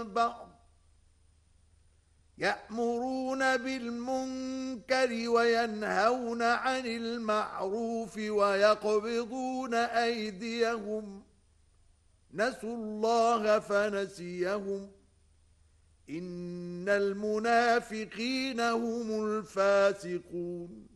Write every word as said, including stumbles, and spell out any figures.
بعض يأمرون بالمنكر وينهون عن المعروف ويقبضون أيديهم نسوا الله فنسيهم إن المنافقين هم الفاسقون